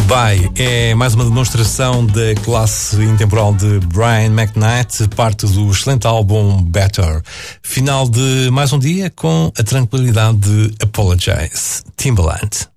Goodbye é mais uma demonstração da classe intemporal de Brian McKnight, parte do excelente álbum Better. Final de mais um dia com a tranquilidade de Apologize, Timbaland.